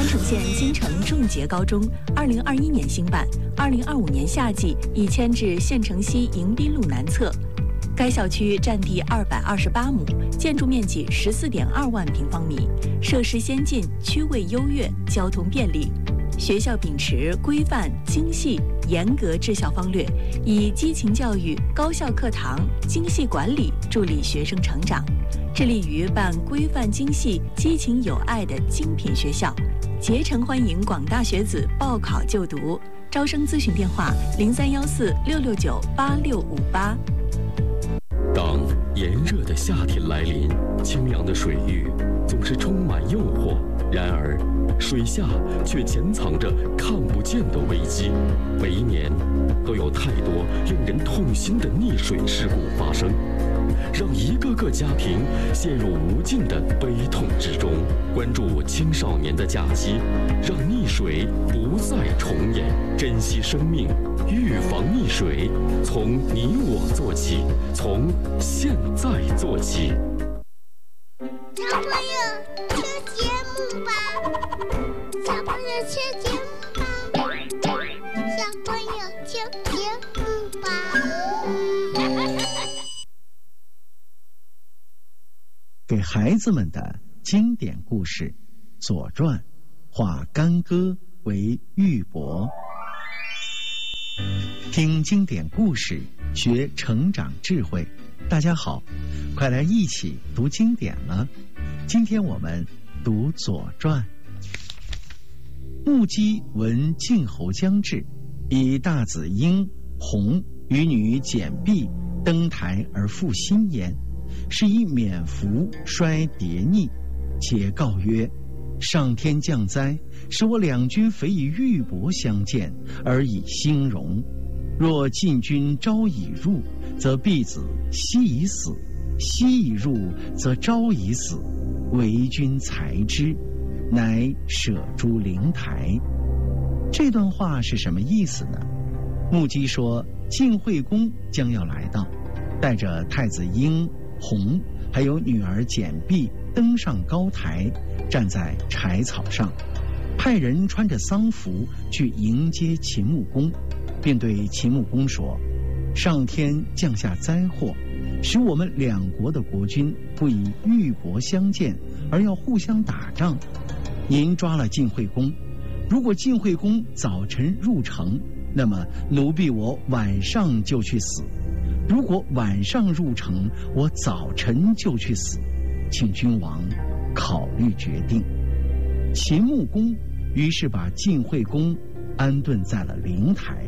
省县金城仲杰高中2021年兴办，2025年夏季已迁至县城西迎宾路南侧。该校区占地228亩，建筑面积14.2万平方米，设施先进，区位优越，交通便利。学校秉持规范、精细、严格治校方略，以激情教育、高效课堂、精细管理助力学生成长，致力于办规范精细、激情有爱的精品学校，竭诚欢迎广大学子报考就读。招生咨询电话：0314669868。 当炎热的夏天来临，清凉的水域总是充满诱惑，然而水下却潜藏着看不见的危机。每一年都有太多令人痛心的溺水事故发生，让一个个家庭陷入无尽的悲痛之中。关注青少年的假期，让溺水不再重演，珍惜生命，预防溺水，从你我做起，从现在做起。 小朋友听节目吧，小朋友听节目吧，小朋友听节目吧。 给孩子们的经典故事《左传》，化干戈为玉帛。听经典故事，学成长智慧。大家好，快来一起读经典了。今天我们读《左传》。穆姬闻晋侯将至，以大子婴弘与女简璧登台而赋新焉，是以免服衰迭逆，且告曰：上天降灾，使我两军匪以玉帛相见，而以兴荣。若晋军朝以入，则必子夕以死；夕以入，则朝以死。为君裁之，乃舍诸灵台。这段话是什么意思呢？穆姬说，晋惠公将要来到，带着太子婴弘还有女儿简璧登上高台，站在柴草上，派人穿着丧服去迎接秦穆公，并对秦穆公说：上天降下灾祸，使我们两国的国君不以玉帛相见，而要互相打仗。您抓了晋惠公，如果晋惠公早晨入城，那么奴婢我晚上就去死；如果晚上入城，我早晨就去死。请君王考虑决定。秦穆公于是把晋惠公安顿在了灵台。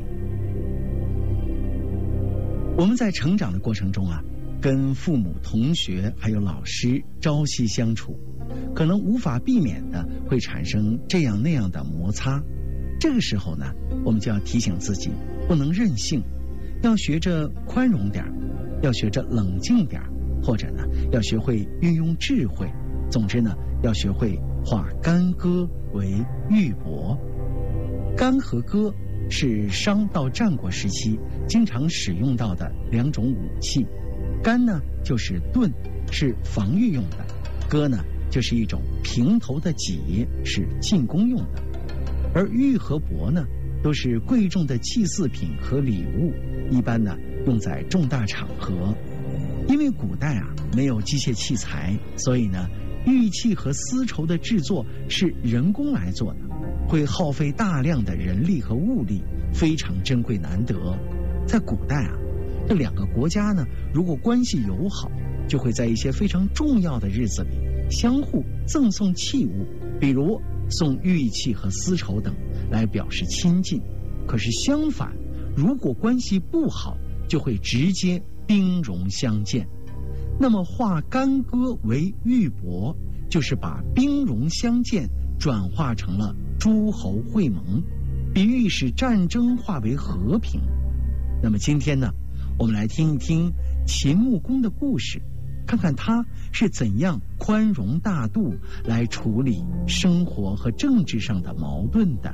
我们在成长的过程中啊，跟父母、同学还有老师朝夕相处，可能无法避免的会产生这样那样的摩擦。这个时候呢，我们就要提醒自己，不能任性，要学着宽容点，要学着冷静点，或者呢，要学会运用智慧。总之呢，要学会化干戈为玉帛。干和戈是商到战国时期经常使用到的两种武器。干呢就是盾，是防御用的；戈呢就是一种平头的戟，是进攻用的。而玉和帛呢，都是贵重的祭祀品和礼物，一般呢用在重大场合。因为古代啊没有机械器材，所以呢玉器和丝绸的制作是人工来做的，会耗费大量的人力和物力，非常珍贵难得。在古代啊，这两个国家呢，如果关系友好，就会在一些非常重要的日子里相互赠送器物，比如送玉器和丝绸等，来表示亲近。可是相反，如果关系不好，就会直接兵戎相见。那么化干戈为玉帛，就是把兵戎相见转化成了诸侯会盟，比喻使战争化为和平。那么今天呢，我们来听一听秦穆公的故事，看看他是怎样宽容大度来处理生活和政治上的矛盾的。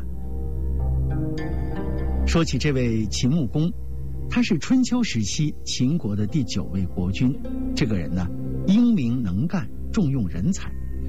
说起这位秦穆公，他是春秋时期秦国的第9位国君。这个人呢，英明能干，重用人才，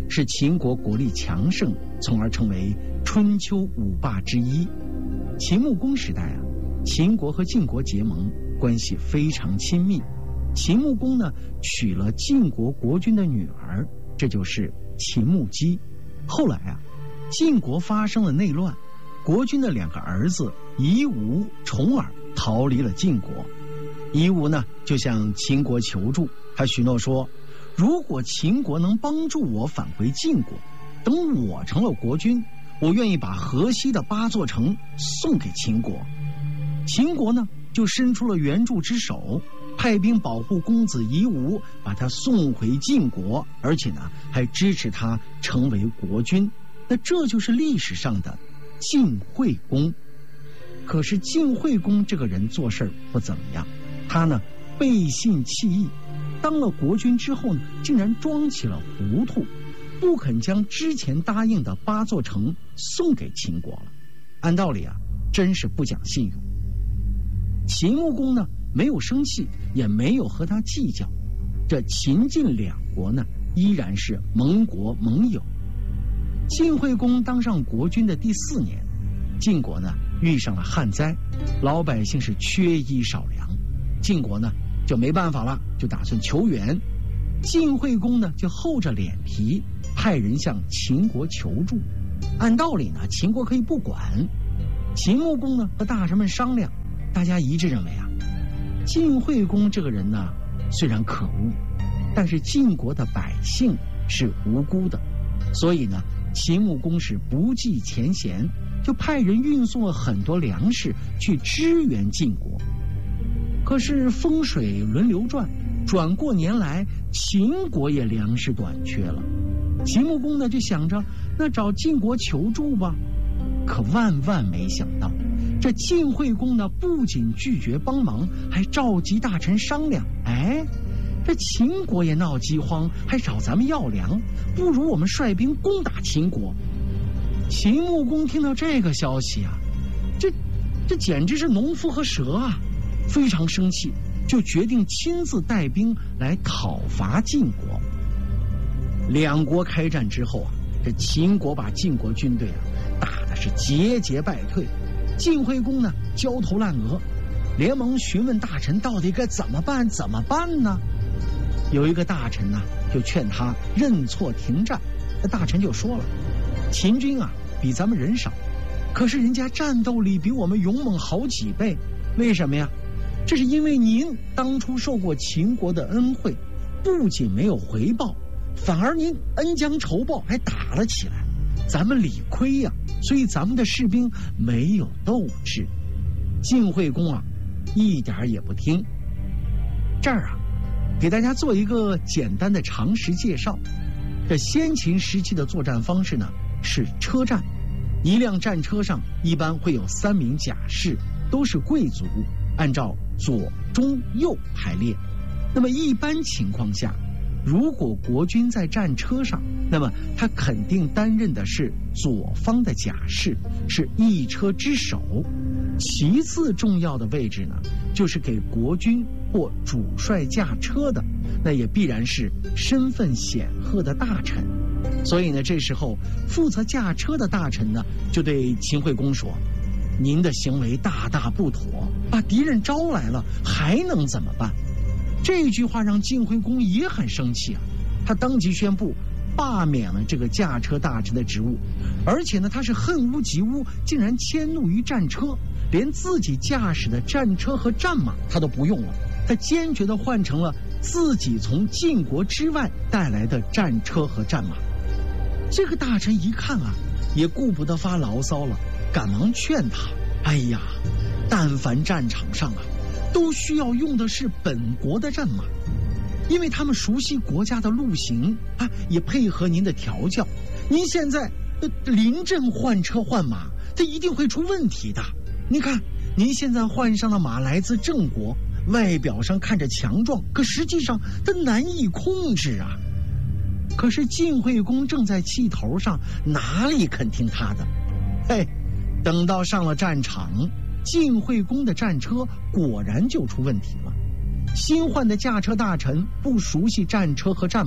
使秦国国力强盛，从而成为春秋五霸之一。秦穆公时代啊，秦国和晋国结盟，关系非常亲密。秦穆公呢，娶了晋国国君的女儿，这就是秦穆姬。后来啊，晋国发生了内乱，国君的2个儿子夷吾、重耳逃离了晋国。夷吾呢，就向秦国求助，他许诺说，如果秦国能帮助我返回晋国，等我成了国君，我愿意把河西的8座城送给秦国。秦国呢，就伸出了援助之手，派兵保护公子夷吾，把他送回晋国，而且呢，还支持他成为国君。那这就是历史上的晋惠公。可是晋惠公这个人做事不怎么样，他呢背信弃义，当了国君之后呢，竟然装起了糊涂，不肯将之前答应的8座城送给秦国了。按道理啊，真是不讲信用。秦穆公呢，没有生气，也没有和他计较。这秦晋2国呢，依然是盟国盟友。晋惠公当上国君的第4年，晋国呢遇上了旱灾，老百姓是缺衣少粮。晋国呢就没办法了，就打算求援。晋惠公呢就厚着脸皮派人向秦国求助。按道理呢，秦国可以不管。秦穆公呢和大臣们商量，大家一致认为啊，晋惠公这个人呢虽然可恶，但是晋国的百姓是无辜的，所以呢，秦穆公是不计前嫌，就派人运送了很多粮食去支援晋国。可是风水轮流转，转过年来，秦国也粮食短缺了。秦穆公呢就想着，那找晋国求助吧。可万万没想到，这晋惠公呢不仅拒绝帮忙，还召集大臣商量，这秦国也闹饥荒，还找咱们要粮，不如我们率兵攻打秦国。秦穆公听到这个消息啊，这简直是农夫和蛇啊，非常生气，就决定亲自带兵来讨伐晋国。2国开战之后啊，这秦国把晋国军队啊打的是节节败退。晋惠公呢焦头烂额，连忙询问大臣到底该怎么办呢？有一个大臣呢就劝他认错停战。那大臣就说了，秦军啊比咱们人少，可是人家战斗力比我们勇猛好几倍。为什么呀？这是因为您当初受过秦国的恩惠，不仅没有回报，反而您恩将仇报，还打了起来，咱们理亏呀，所以咱们的士兵没有斗志。晋惠公啊一点也不听。这儿啊给大家做一个简单的常识介绍。这先秦时期的作战方式呢是车战，一辆战车上一般会有3名甲士，都是贵族，按照左中右排列。那么一般情况下，如果国君在战车上，那么他肯定担任的是左方的甲士，是一车之首。其次重要的位置呢，就是给国君或主帅驾车的，那也必然是身份显赫的大臣。所以呢，这时候负责驾车的大臣呢，就对秦惠公说，您的行为大大不妥，把敌人招来了，还能怎么办？这句话让晋惠公也很生气啊，他当即宣布罢免了这个驾车大臣的职务，而且呢，他是恨屋及乌，竟然迁怒于战车，连自己驾驶的战车和战马他都不用了，他坚决地换成了自己从晋国之外带来的战车和战马。这个大臣一看啊，也顾不得发牢骚了，赶忙劝他，哎呀，但凡战场上啊，都需要用的是本国的战马，因为他们熟悉国家的路行啊，也配合您的调教。您现在临阵换车换马，这一定会出问题的。你看，您现在换上的马来自郑国，外表上看着强壮，可实际上它难以控制啊。可是晋惠公正在气头上，哪里肯听他的？等到上了战场，晋惠公的战车果然就出问题了。新换的驾车大臣不熟悉战车和战马，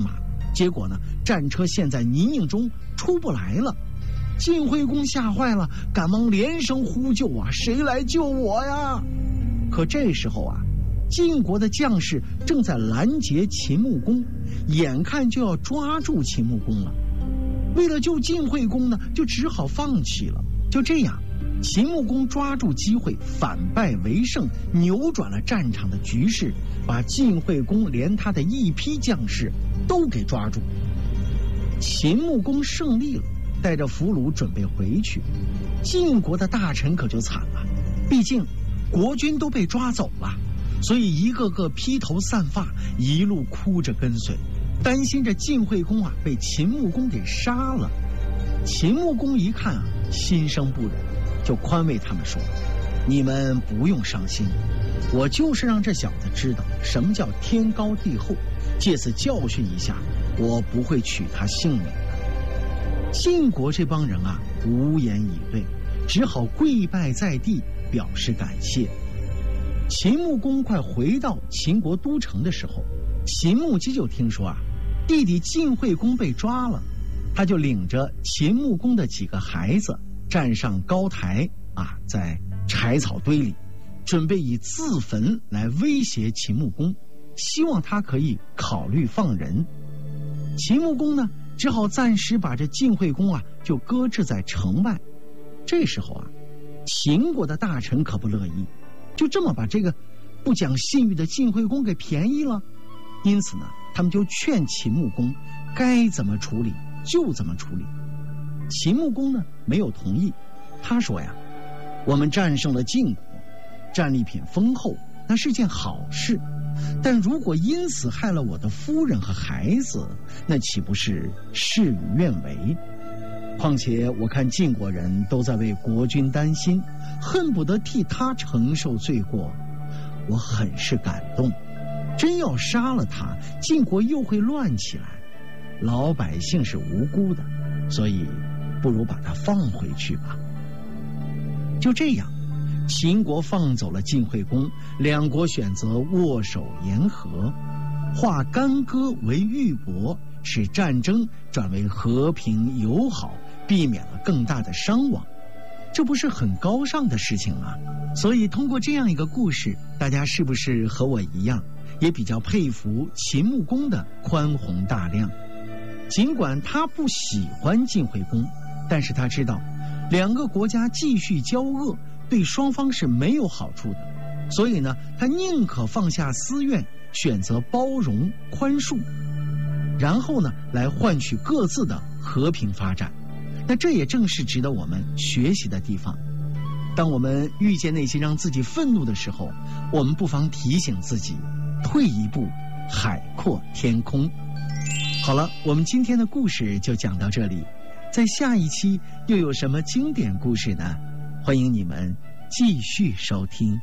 结果呢，战车陷在泥泞中出不来了。晋惠公吓坏了，赶忙连声呼救啊！谁来救我呀？可这时候啊，晋国的将士正在拦截秦穆公，眼看就要抓住秦穆公了。为了救晋惠公呢，就只好放弃了。就这样，秦穆公抓住机会反败为胜，扭转了战场的局势，把晋惠公连他的一批将士都给抓住。秦穆公胜利了，带着俘虏准备回去。晋国的大臣可就惨了，毕竟国君都被抓走了，所以一个个披头散发，一路哭着跟随，担心着晋惠公啊被秦穆公给杀了。秦穆公一看啊，心生不忍，就宽慰他们说：“你们不用伤心，我就是让这小子知道什么叫天高地厚，借此教训一下，我不会取他性命的。”晋国这帮人啊，无言以对，只好跪拜在地，表示感谢。秦穆公快回到秦国都城的时候，秦穆姬就听说啊，弟弟晋惠公被抓了，他就领着秦穆公的几个孩子站上高台啊，在柴草堆里，准备以自焚来威胁秦穆公，希望他可以考虑放人。秦穆公呢，只好暂时把这晋惠公啊就搁置在城外。这时候啊，秦国的大臣可不乐意，就这么把这个不讲信誉的晋惠公给便宜了。因此呢，他们就劝秦穆公该怎么处理就怎么处理。秦穆公呢没有同意，他说呀，我们战胜了晋国，战利品丰厚，那是件好事，但如果因此害了我的夫人和孩子，那岂不是事与愿违？况且我看晋国人都在为国君担心，恨不得替他承受罪过，我很是感动。真要杀了他，晋国又会乱起来，老百姓是无辜的，所以不如把他放回去吧。就这样，秦国放走了晋惠公，两国选择握手言和，化干戈为玉帛，使战争转为和平友好，避免了更大的伤亡。这不是很高尚的事情吗？所以通过这样一个故事，大家是不是和我一样，也比较佩服秦穆公的宽宏大量？尽管他不喜欢晋惠公，但是他知道两个国家继续交恶对双方是没有好处的，所以呢，他宁可放下私怨，选择包容宽恕，然后呢，来换取各自的和平发展。那这也正是值得我们学习的地方。当我们遇见那些让自己愤怒的时候，我们不妨提醒自己，退一步，海阔天空。好了，我们今天的故事就讲到这里，在下一期又有什么经典故事呢？欢迎你们继续收听。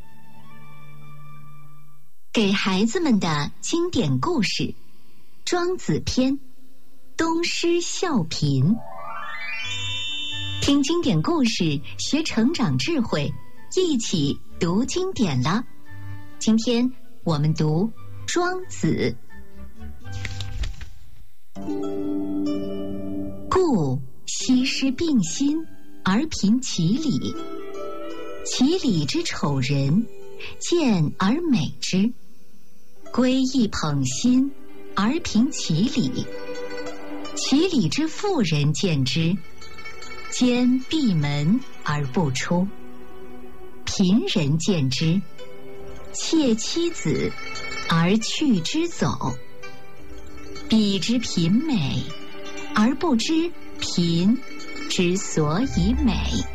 给孩子们的经典故事《庄子篇》，东施效颦。听经典故事，学成长智慧，一起读经典了。今天我们读庄子。故西施并心而评其理，其理之丑人，见而美之；归意捧心而评其理，其理之妇人见之，兼闭门而不出；贫人见之，窃妻子而去之走。彼之贫美，而不知贫之所以美。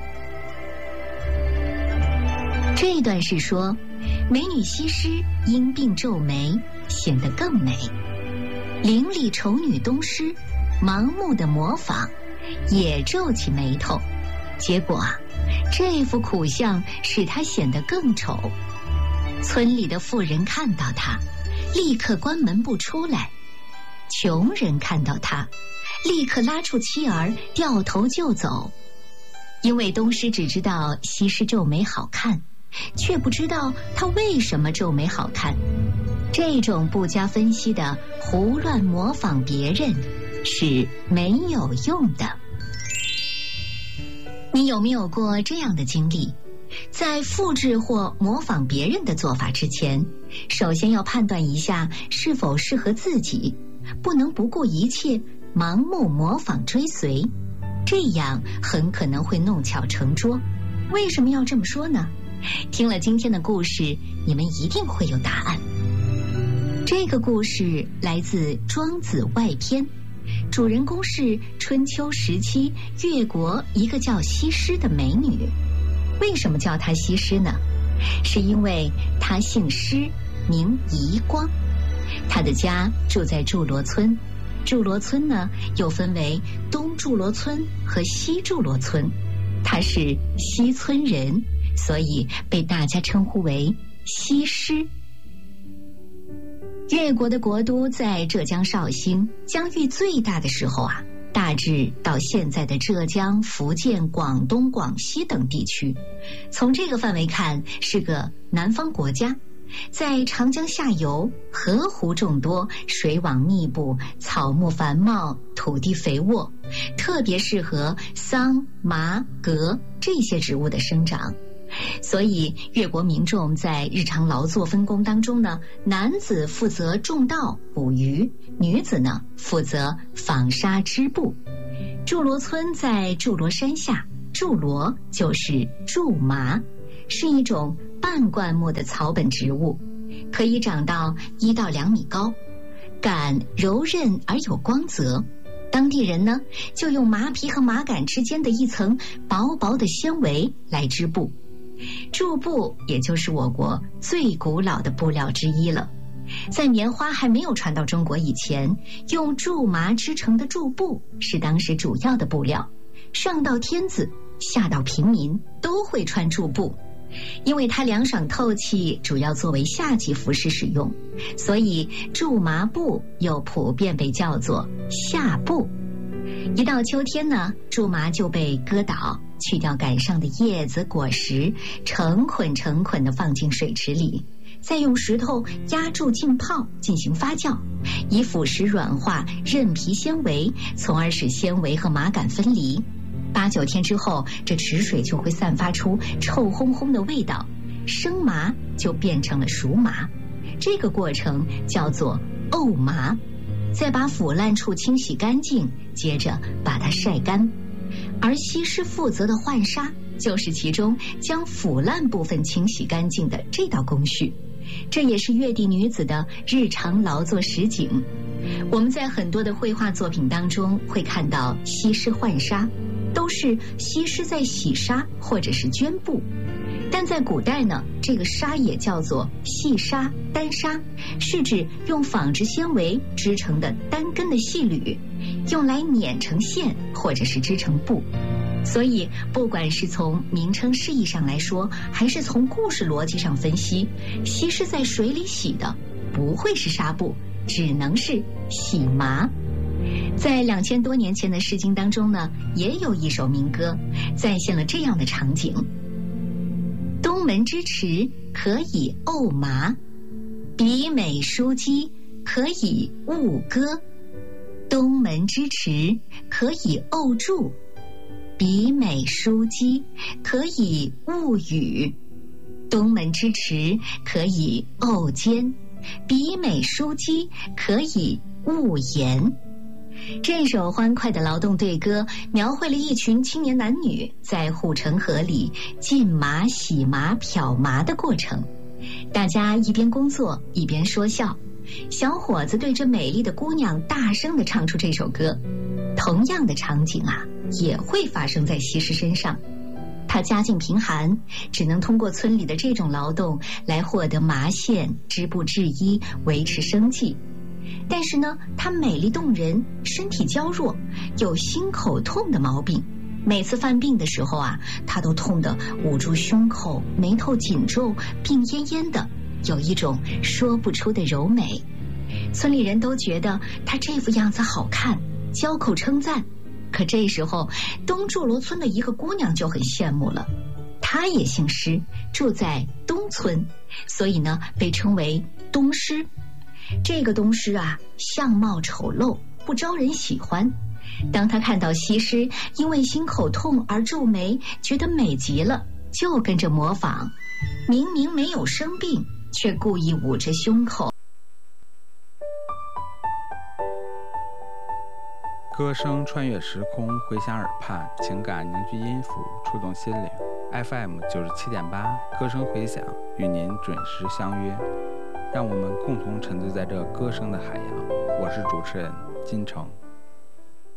这段是说，美女西施因病皱眉，显得更美。伶俐丑女东施盲目的模仿，也皱起眉头。结果啊，这副苦相使她显得更丑。村里的妇人看到她，立刻关门不出来；穷人看到她，立刻拉住妻儿，掉头就走。因为东施只知道西施皱眉好看，却不知道她为什么皱眉好看。 这种不加分析的胡乱模仿别人是没有用的。你有没有过这样的经历？在复制或模仿别人的做法之前，首先要判断一下是否适合自己，不能不顾一切盲目模仿追随，这样很可能会弄巧成拙。为什么要这么说呢？听了今天的故事，你们一定会有答案。这个故事来自《庄子外篇》，主人公是春秋时期越国一个叫西施的美女。为什么叫她西施呢？是因为她姓施，名夷光。她的家住在祝罗村，祝罗村呢又分为东祝罗村和西祝罗村，她是西村人，所以被大家称呼为西施。越国的国都在浙江绍兴，疆域最大的时候啊，大致到现在的浙江、福建、广东、广西等地区。从这个范围看，是个南方国家。在长江下游，河湖众多，水网密布，草木繁茂，土地肥沃，特别适合桑、麻、葛这些植物的生长。所以越国民众在日常劳作分工当中呢，男子负责种稻捕鱼，女子呢负责纺纱织布。祝罗村在祝罗山下，祝罗就是苎麻，是一种半灌木的草本植物，可以长到1到2米高，杆柔韧而有光泽。当地人呢就用麻皮和麻杆之间的一层薄薄的纤维来织布。苎布也就是我国最古老的布料之一了。在棉花还没有传到中国以前，用苎麻织成的苎布是当时主要的布料，上到天子，下到平民都会穿苎布。因为它凉爽透气，主要作为夏季服饰使用，所以苎麻布又普遍被叫做夏布。一到秋天呢，苎麻就被割倒，去掉杆上的叶子果实，成捆成捆地放进水池里，再用石头压住浸泡进行发酵，以腐蚀软化韧皮纤维，从而使纤维和麻杆分离。8、9天之后，这池水就会散发出臭烘烘的味道，生麻就变成了熟麻。这个过程叫做沤麻，再把腐烂处清洗干净，接着把它晒干。而西施负责的浣纱，就是其中将腐烂部分清洗干净的这道工序。这也是越地女子的日常劳作实景。我们在很多的绘画作品当中会看到西施浣纱，都是西施在洗纱或者是绢布。但在古代呢，这个纱也叫做细纱、单纱，是指用纺织纤维织成的单根的细缕，用来捻成线或者是织成布。所以不管是从名称释义上来说，还是从故事逻辑上分析，西施在水里洗的不会是纱布，只能是洗麻。在2000多年前的《诗经》当中呢，也有一首民歌再现了这样的场景：东门之池可以沤麻，比美书姬可以务歌。东门之池可以沤柱，比美书姬可以务羽。东门之池可以沤肩，比美书姬可以务言。这首欢快的劳动对歌描绘了一群青年男女在护城河里浸麻、洗麻、漂麻的过程。大家一边工作一边说笑，小伙子对着美丽的姑娘大声地唱出这首歌。同样的场景啊，也会发生在西施身上。她家境贫寒，只能通过村里的这种劳动来获得麻线、织布制衣，维持生计。但是呢，她美丽动人，身体娇弱，有心口痛的毛病。每次犯病的时候啊，她都痛得捂住胸口，眉头紧皱，病恹恹的，有一种说不出的柔美。村里人都觉得她这副样子好看，交口称赞。可这时候，东祝罗村的一个姑娘就很羡慕了。她他也姓施，住在东村，所以呢被称为东施。这个东施啊，相貌丑陋，不招人喜欢。当他看到西施因为心口痛而皱眉，觉得美极了，就跟着模仿，明明没有生病，却故意捂着胸口。 歌声穿越时空，回响耳畔，情感凝聚音符，触动心灵。FM 97.8，歌声回响，与您准时相约。让我们共同沉醉在这歌声的海洋。我是主持人金城。